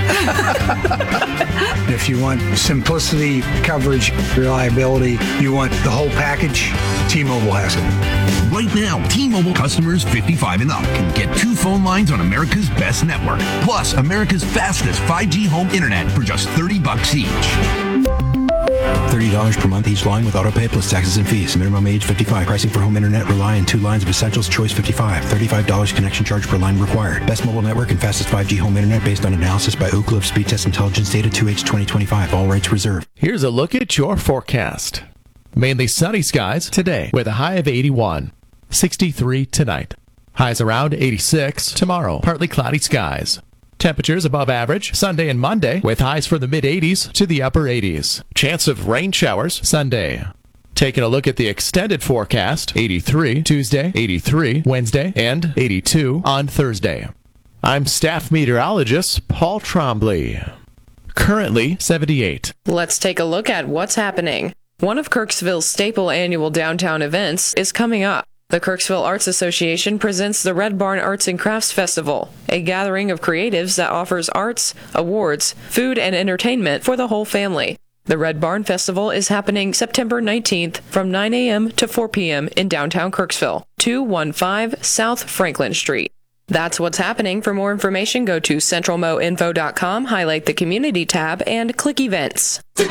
If you want simplicity, coverage, reliability, you want the whole package, T-Mobile has it. Right now, T-Mobile customers 55 and up can get 2 phone lines on America's best network, plus America's fastest 5G home internet for just $30 each. $30 per month each line with autopay plus taxes and fees. Minimum age 55. Pricing for home internet rely on 2 lines of Essentials Choice 55. $35 connection charge per line required. Best mobile network and fastest 5G home internet based on analysis by Oak Cliff Speed Test Intelligence Data 2H 2025. All rights reserved. Here's a look at your forecast. Mainly sunny skies today with a high of 81. 63 tonight. Highs around 86 tomorrow. Partly cloudy skies. Temperatures above average Sunday and Monday with highs from the mid-80s to the upper 80s. Chance of rain showers Sunday. Taking a look at the extended forecast, 83 Tuesday, 83 Wednesday, and 82 on Thursday. I'm staff meteorologist Paul Trombley. Currently 78. Let's take a look at what's happening. One of Kirksville's staple annual downtown events is coming up. The Kirksville Arts Association presents the Red Barn Arts and Crafts Festival, a gathering of creatives that offers arts, awards, food, and entertainment for the whole family. The Red Barn Festival is happening September 19th from 9 a.m. to 4 p.m. in downtown Kirksville, 215 South Franklin Street. That's what's happening. For more information, go to centralmoinfo.com, highlight the Community tab, and click Events. The